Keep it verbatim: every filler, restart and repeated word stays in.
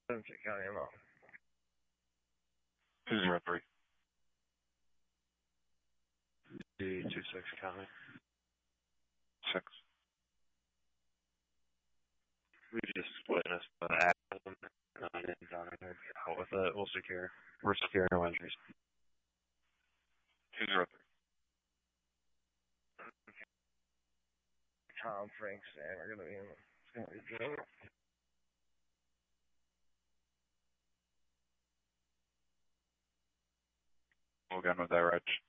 Didn't check out ammo. Two zero three. D two six County. Six. We just witnessed the accident. I didn't down there. Out with it. We'll secure. We're secure. No injuries. Two zero three. Tom, Frank, Sam are gonna be in. It's gonna be good. We'll go with that, Rich.